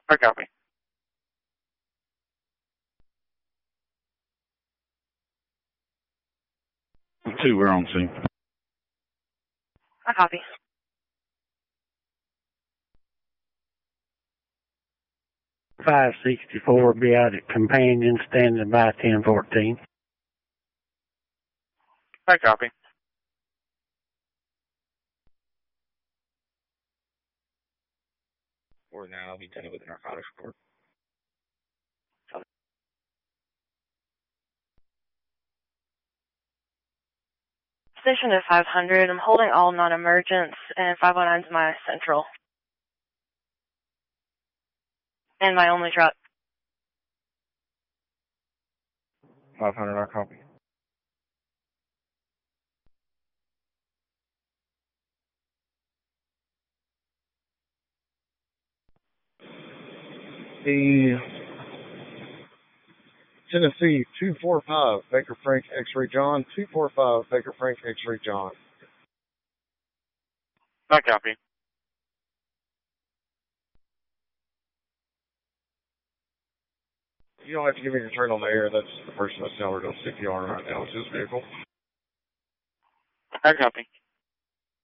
I copy. 2, we're on scene. I copy. $564, be out at Companion, standing by 1014. I copy. Or now be done with the narcotics report. Station to 500. I'm holding all non-emergents, and 509 is my central. And my only truck. 500, I copy. The Tennessee 245, Baker Frank X-Ray John, 245, Baker Frank X-Ray John. I copy. You don't have to give me your turn on the air. That's the person that's now we're doing CPR right now with his vehicle. I copy.